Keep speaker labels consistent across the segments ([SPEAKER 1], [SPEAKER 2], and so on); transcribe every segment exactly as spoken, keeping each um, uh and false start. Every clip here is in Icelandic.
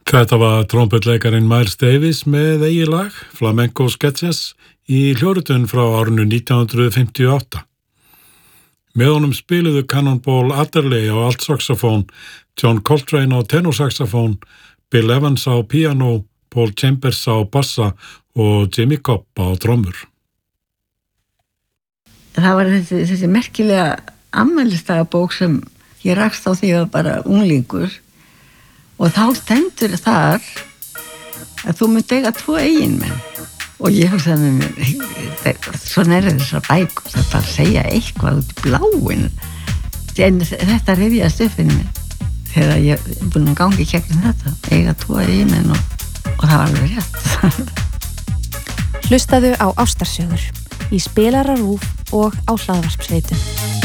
[SPEAKER 1] Þetta var trompetleikarin Miles Davis með eigið lag, Flamenco Sketches, í hljóritun frá árinu nítján hundruð fimmtíu og átta. Með honum spiluðu Cannonball Adderley á altsaxofón, John Coltrane á tenorsaxofón, Bill Evans á píanó, Paul Chambers á bassa og Jimmy Cobb á trommur.
[SPEAKER 2] Það var þessi, þessi merkilega afmælisdagabók sem ég rakst á því að bara unglingur og þá stendur þar að þú munt eiga tvo eiginmenn og ég hugsaði með mér, svona er þessar bækur, það bara að segja eitthvað út í bláin en þetta rifjaðist upp fyrir mig þegar ég er búin að gangi gegnum þetta, eiga tvo eiginmenn og, og það var alveg rétt.
[SPEAKER 3] Hlustaðu á Ástarsögur í Spilara RÚV og á hlaðvarpsveitum.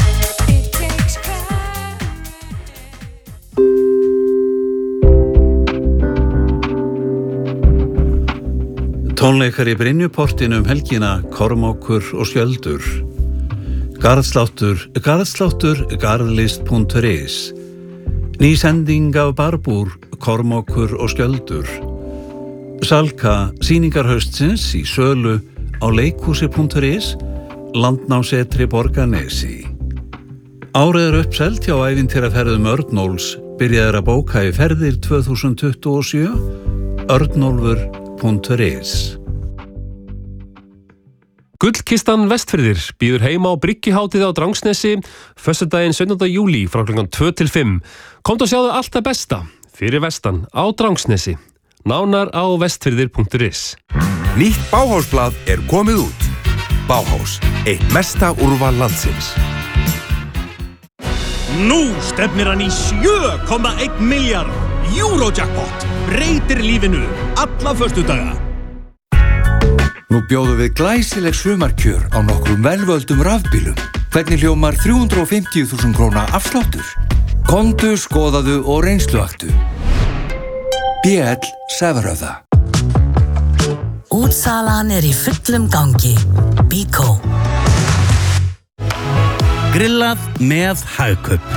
[SPEAKER 4] Tónleikar í Brynjuportinu um helgina, Kormákur og Skjöldur. Garðsláttur, garðsláttur, garðlist punktur is. Ný sending af Barbúr, Kormákur og Skjöldur. Salka, sýningarhaustsins í sölu á leikhúsi punktur is, Landnámsetri Borgarnesi. Árið er uppselt hjá ævintýraferðum Örnólfs, byrjaðir að bóka í ferðir tvö þúsund tuttugu og sjö, örnólfur punktur is.
[SPEAKER 5] Gullkistan Vestfirðir býður heima á Bryggjuhátíð á Drangsnesi föstudaginn sautjánda júlí frá klukkan tvö til fimm. Komdu að sjáðu allt það besta fyrir vestan á Drangsnesi. Nánar á vestfirðir punktur is.
[SPEAKER 6] Nýtt Bauhausblað er komið út. Bauhaus, eitt mesta úrval landsins.
[SPEAKER 7] Nú stefnir hann í sjö komma einn milljarð. Eurojackpot breytir lífinu alla föstudaga.
[SPEAKER 8] Nú bjóðum við glæsileg sumarkjör á nokkrum velvöldum rafbílum. Hvernig hljómar þrjú hundruð og fimmtíu þúsund króna afsláttur? Komdu, skoðaðu og reynsluaktu. B L Severöða.
[SPEAKER 9] Útsalan er í fullum gangi. Bíkó.
[SPEAKER 7] Grillað með Hagkaup.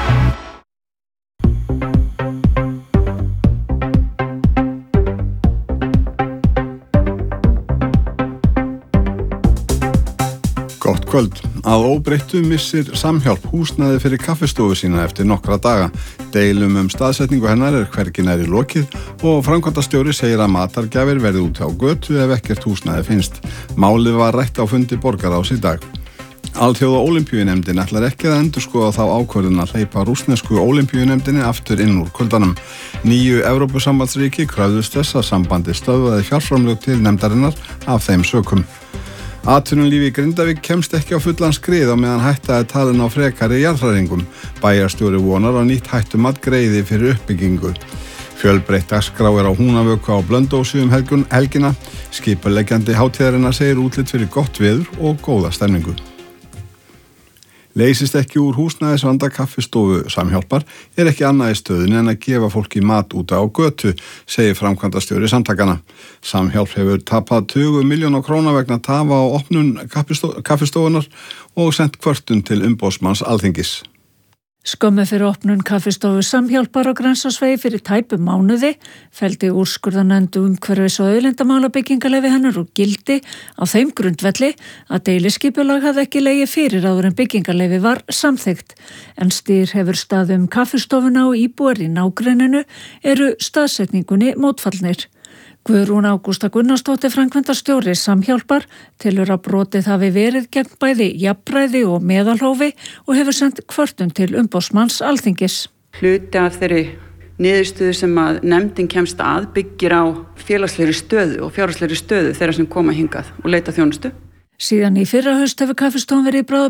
[SPEAKER 10] Gott kvöld. Að óbreyttu missir Samhjálp húsnæði fyrir kaffistofu sína eftir nokkra daga. Deilum um staðsetningu hennar er hvergi nærri lokið og framkvæmdastjóri segir að matargjafir verði út á götu ef ekkert húsnæði finnst. Málið var rætt á fundi borgarráðs í dag. Alþjóða Ólympíunefndin ætlar ekki að endurskoða þá ákvörðun að hleypa rússnesku Ólympíunefndinni aftur inn úr kuldanum. Níu Evrópusambandsríki kröfðust þess að sambandi stöðvaði fjárframlög til nefndarinnar af þeim sökum. Atvinnulífi í Grindavík kemst ekki á fullan skrið á meðan hætta er talin á frekari jarðhræringum. Bæjarstjóri vonar á nýtt hættumat greiði fyrir uppbyggingu. Fjölbreytt dagskrá er á Húnavöku á Blönduósi um helgina. Skipuleggjandi hátíðarinnar segir útlit fyrir gott veður og góða stemningu. Leysist ekki úr húsnæðisvanda kaffistofu Samhjálpar er ekki annað í stöðunni en að gefa fólki mat út á götu, segir framkvæmdastjóri samtakana. Samhjálp hefur tapað tuttugu milljóna króna vegna tafa á opnun kaffistofunar og sent kvörtun til umboðsmanns Alþingis.
[SPEAKER 11] Skömmu fyrir opnun kaffistofu Samhjálpar á Grensásvegi fyrir tæpum mánuði felldi úrskurðarnefnd umhverfis- og auðlindamála byggingarleyfi hennar úr gildi á þeim grundvelli að deiliskipulag hafði ekki legið fyrir áður en byggingarleyfi var samþykkt. En styr hefur staðið um kaffistofuna og íbúar í nágrenninu eru staðsetningunni mótfallnir. Guðrún Ágústa Gunnarsdóttir framkvæmdastjóri Samhjálpar telur að brotið hafi verið gegn bæði jafnræði og meðalhófi og hefur sendt kvörtun til umboðsmanns Alþingis.
[SPEAKER 12] Hluti af þeirri niðurstöðu sem að nefndin kemst að byggir á félagslegri stöðu og fjárhagslegri stöðu þeirra sem koma hingað og leita þjónustu.
[SPEAKER 11] Síðan í fyrra haust hefur kaffistofan verið í